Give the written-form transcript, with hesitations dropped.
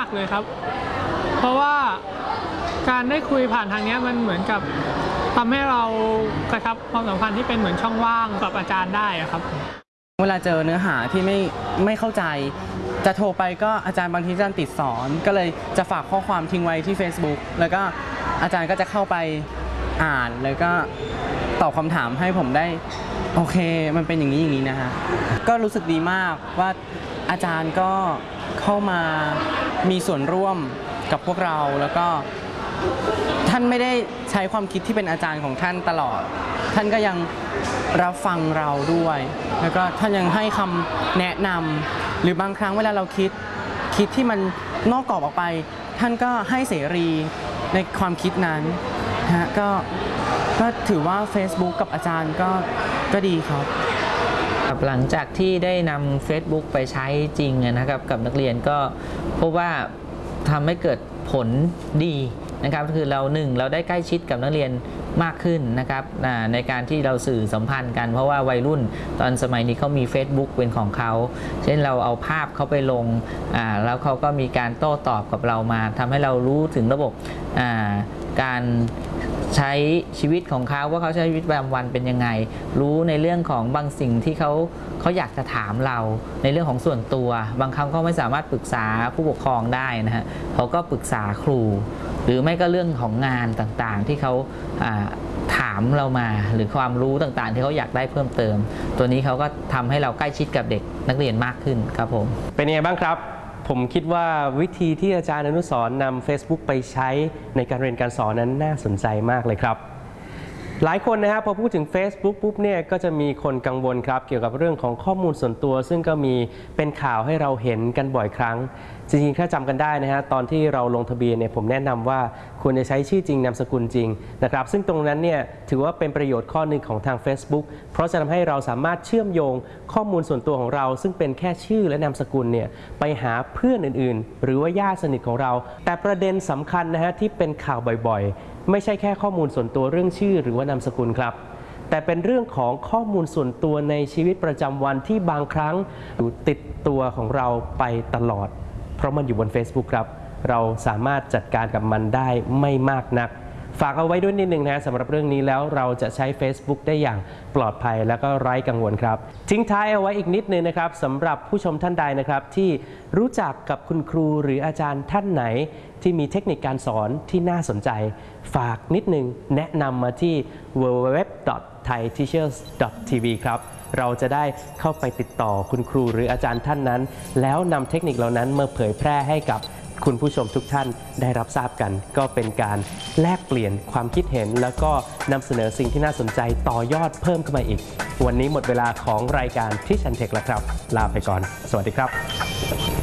เลยครับเพราะว่าการได้คุยผ่านทางนี้มันเหมือนกับทำให้เรากระชับความสัมพันธ์ที่เป็นเหมือนช่องว่างกับอาจารย์ได้ครับเวลาเจอเนื้อหาที่ไม่เข้าใจจะโทรไปก็อาจารย์บางทีอาจารย์ติดสอนก็เลยจะฝากข้อความทิ้งไว้ที่ Facebook แล้วก็อาจารย์ก็จะเข้าไปอ่านแล้วก็ตอบคำถามให้ผมได้โอเคมันเป็นอย่างนี้อย่างนี้นะฮะก็รู้สึกดีมากว่าอาจารย์ก็เข้ามามีส่วนร่วมกับพวกเราแล้วก็ท่านไม่ได้ใช้ความคิดที่เป็นอาจารย์ของท่านตลอดท่านก็ยังรับฟังเราด้วยแล้วก็ท่านยังให้คำแนะนำหรือบางครั้งเวลาเราคิดที่มันนอกกรอบออกไปท่านก็ให้เสรีในความคิดนั้นฮะก็ถือว่า Facebook กับอาจารย์ก็ดีครับหลังจากที่ได้นำ Facebook ไปใช้จริงนะครับกับนักเรียนก็พบว่าทำให้เกิดผลดีนะครับคือเราได้ใกล้ชิดกับนักเรียนมากขึ้นนะครับในการที่เราสื่อสัมพันธ์กันเพราะว่าวัยรุ่นตอนสมัยนี้เขามี Facebook เป็นของเขาเช่นเราเอาภาพเขาไปลงแล้วเขาก็มีการโต้ตอบกับเรามาทำให้เรารู้ถึงระบบการใช้ชีวิตของเขาว่าเขาใช้ชีวิตประจำวันเป็นยังไงรู้ในเรื่องของบางสิ่งที่เขาอยากจะถามเราในเรื่องของส่วนตัวบางครั้งเขาไม่สามารถปรึกษาผู้ปกครองได้นะฮะเขาก็ปรึกษาครูหรือไม่ก็เรื่องของงานต่างๆที่เขาถามเรามาหรือความรู้ต่างๆที่เขาอยากได้เพิ่มเติมตัวนี้เขาก็ทำให้เราใกล้ชิดกับเด็กนักเรียนมากขึ้นครับผมเป็นยังไงบ้างครับผมคิดว่าวิธีที่อาจารย์อนุสรณ์นำ Facebook ไปใช้ในการเรียนการสอนนั้นน่าสนใจมากเลยครับหลายคนนะครับพอพูดถึง Facebook ปุ๊บเนี่ยก็จะมีคนกังวลครับเกี่ยวกับเรื่องของข้อมูลส่วนตัวซึ่งก็มีเป็นข่าวให้เราเห็นกันบ่อยครั้งจริงๆถ้าจำกันได้นะฮะตอนที่เราลงทะเบียนเนี่ยผมแนะนำว่าควรจะใช้ชื่อจริงนามสกุลจริงนะครับซึ่งตรงนั้นเนี่ยถือว่าเป็นประโยชน์ข้อหนึ่งของทาง Facebook เพราะจะทำให้เราสามารถเชื่อมโยงข้อมูลส่วนตัวของเราซึ่งเป็นแค่ชื่อและนามสกุลเนี่ยไปหาเพื่อนอื่นๆหรือว่าญาติสนิทของเราแต่ประเด็นสำคัญนะฮะที่เป็นข่าวบ่อยๆไม่ใช่แค่ข้อมูลส่วนตัวเรื่องชื่อหรือว่านามสกุลครับแต่เป็นเรื่องของข้อมูลส่วนตัวในชีวิตประจำวันที่บางครั้งติดตัวของเราไปตลอดเพราะมันอยู่บน Facebook ครับเราสามารถจัดการกับมันได้ไม่มากนักฝากเอาไว้ด้วยนิดนึงนะสำหรับเรื่องนี้แล้วเราจะใช้ Facebook ได้อย่างปลอดภัยและก็ไร้กังวลครับทิ้งท้ายเอาไว้อีกนิดนึงนะครับสำหรับผู้ชมท่านใดนะครับที่รู้จักกับคุณครูหรืออาจารย์ท่านไหนที่มีเทคนิคการสอนที่น่าสนใจฝากนิดนึงแนะนำมาที่ www.thaiteachers.tv ครับเราจะได้เข้าไปติดต่อคุณครูหรืออาจารย์ท่านนั้นแล้วนำเทคนิคเหล่านั้นมาเผยแพร่ให้กับคุณผู้ชมทุกท่านได้รับทราบกันก็เป็นการแลกเปลี่ยนความคิดเห็นแล้วก็นำเสนอสิ่งที่น่าสนใจต่อยอดเพิ่มขึ้นมาอีกวันนี้หมดเวลาของรายการที่ชันเทคแล้วครับลาไปก่อนสวัสดีครับ